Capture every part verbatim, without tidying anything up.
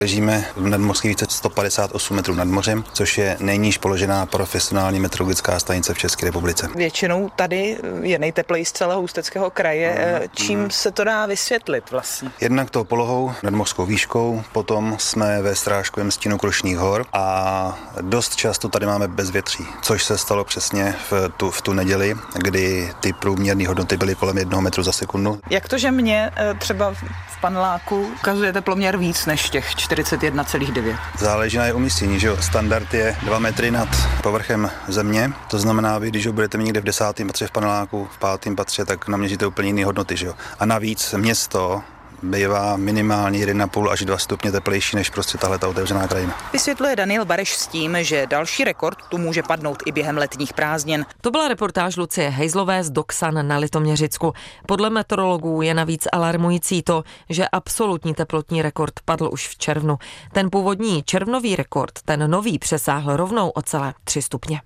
Ležíme v nadmořský více sto padesát osm metrů nad mořem, což je nejníž položená profesionální meteorologická stanice v České republice. Většinou tady je nejtepleji z celého Ústeckého kraje. Čím se to dá vysvětlit vlastně? Jednak tou polohou, nadmořskou výškou, potom jsme ve strážkovém stínu Krušných hor a dost často tady máme bezvětří, což se stalo přesně v tu, v tu neděli, kdy ty průměrné hodnoty byly kolem jednoho metru za sekundu. Jak to, že mě třeba v paneláku ukazuje teploměr víc než těch čtyřicet jedna celá devět? Záleží na je umístění, že jo? Standard je dva metry nad povrchem země, to znamená, vy, když ho budete mít někde v desátém patře v paneláku, v pátém patře, tak naměříte úplně jiné hodnoty, že jo? A navíc město bývá minimálně jedna celá pět až dva stupně teplejší než prostě tahle ta otevřená krajina. Vysvětluje Daniel Bareš s tím, že další rekord tu může padnout i během letních prázdnin. To byla reportáž Lucie Hejzlové z Doksan na Litoměřicku. Podle meteorologů je navíc alarmující to, že absolutní teplotní rekord padl už v červnu. Ten původní červnový rekord, ten nový, přesáhl rovnou o celé tři stupně.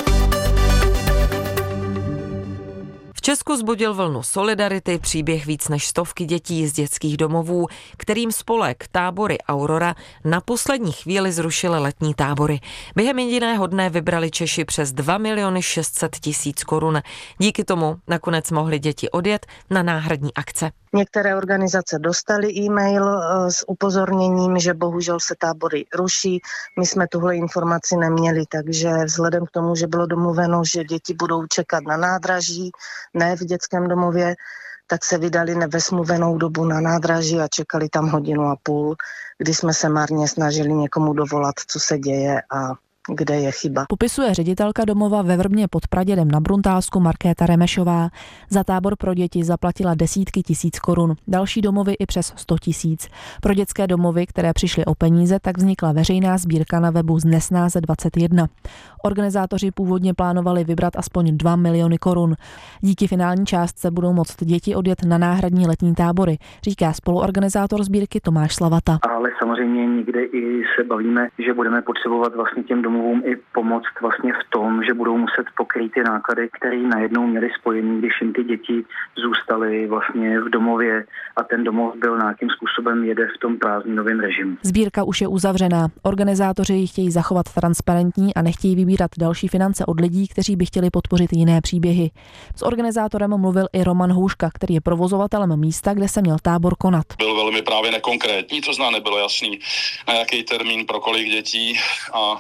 V Česku zbudil vlnu solidarity příběh víc než stovky dětí z dětských domovů, kterým spolek Tábory Aurora na poslední chvíli zrušil letní tábory. Během jediného dne vybrali Češi přes dva miliony šest set tisíc korun. Díky tomu nakonec mohly děti odjet na náhradní akce. Některé organizace dostaly e-mail s upozorněním, že bohužel se tábory ruší. My jsme tuhle informaci neměli, takže vzhledem k tomu, že bylo domluveno, že děti budou čekat na nádraží, ne v dětském domově, tak se vydali ve smluvenou dobu na nádraží a čekali tam hodinu a půl, kdy jsme se marně snažili někomu dovolat, co se děje a kde je chyba. Popisuje ředitelka domova ve Vrbně pod Pradědem na Bruntálsku Markéta Remešová. Za tábor pro děti zaplatila desítky tisíc korun, další domovy i přes sto tisíc. Pro dětské domovy, které přišly o peníze, tak vznikla veřejná sbírka na webu Znesnáze dvacet jedna. Organizátoři původně plánovali vybrat aspoň dva miliony korun. Díky finální částce budou moct děti odjet na náhradní letní tábory, říká spoluorganizátor sbírky Tomáš Slavata. Ale samozřejmě někde i se bavíme, že budeme potřebovat vlastně těm domovům i pomoct vlastně v tom, že budou muset pokrýt ty náklady, které najednou měly spojený, když jim ty děti zůstaly vlastně v domově a ten domov byl nějakým způsobem jede v tom prázdninovém režimu. Sbírka už je uzavřená. Organizátoři ji chtějí zachovat transparentní a nechtějí vybírat další finance od lidí, kteří by chtěli podpořit jiné příběhy. S organizátorem mluvil i Roman Houška, který je provozovatelem místa, kde se měl tábor konat. Byl velmi právě nekonkrétní, to znamená nebylo jasný, na jaký termín pro kolik dětí a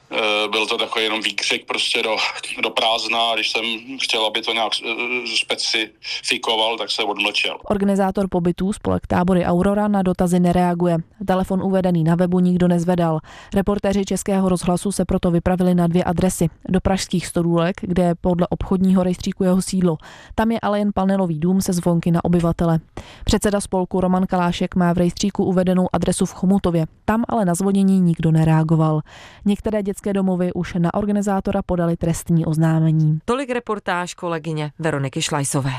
byl to takový jenom výkřik prostě do, do prázdna a když jsem chtěl, aby to nějak specifikoval, tak se odmlčel. Organizátor pobytů spolek Tábory Aurora na dotazy nereaguje. Telefon uvedený na webu nikdo nezvedal. Reportéři Českého rozhlasu se proto vypravili na dvě adresy. Do pražských Stodůlek, kde je podle obchodního rejstříku jeho sídlo. Tam je ale jen panelový dům se zvonky na obyvatele. Předseda spolku Roman Kalášek má v rejstříku uvedenou adresu v Chomutově. Tam ale na zvonění nikdo nereagoval. Některé dětské domovy už na organizátora podali trestní oznámení. Tolik reportáž kolegyně Veroniky Šlajsové.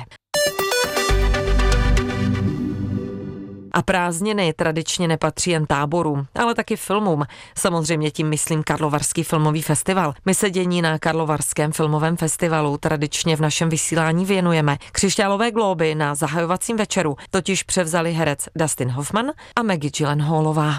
A prázdniny tradičně nepatří jen táborům, ale taky filmům. Samozřejmě tím myslím Karlovarský filmový festival. My se dění na Karlovarském filmovém festivalu tradičně v našem vysílání věnujeme. Křišťálové glóby na zahajovacím večeru totiž převzali herec Dustin Hoffman a Maggie Gyllenhaalová.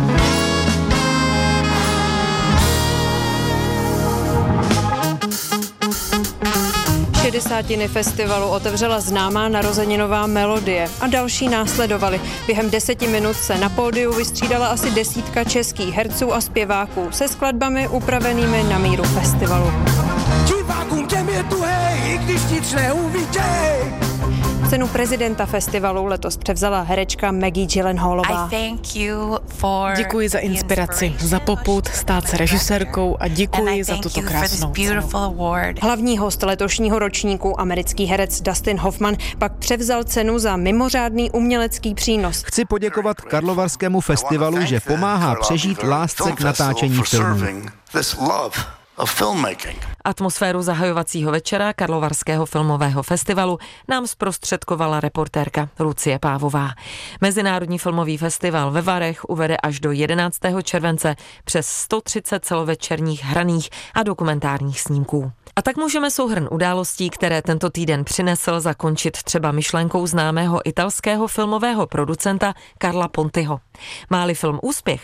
šedesátiny festivalu otevřela známá narozeninová melodie a další následovaly. Během deseti minut se na pódiu vystřídala asi desítka českých herců a zpěváků se skladbami upravenými na míru festivalu. Divákům těm je tu hej, když nic neuviděj. Cenu prezidenta festivalu letos převzala herečka Maggie Gyllenhaalová. Děkuji za inspiraci, za popud stát se režisérkou a děkuji za tuto krásnou cenu. Hlavní host letošního ročníku, americký herec Dustin Hoffman, pak převzal cenu za mimořádný umělecký přínos. Chci poděkovat Karlovarskému festivalu, že pomáhá přežít lásce k natáčení filmů. of filmmaking. Atmosféru zahajovacího večera Karlovarského filmového festivalu nám zprostředkovala reportérka Lucie Pávová. Mezinárodní filmový festival ve Varech uvede až do jedenáctého července přes sto třicet celovečerních hraných a dokumentárních snímků. A tak můžeme souhrn událostí, které tento týden přinesl, zakončit třeba myšlenkou známého italského filmového producenta Carla Pontiho. Má-li film úspěch,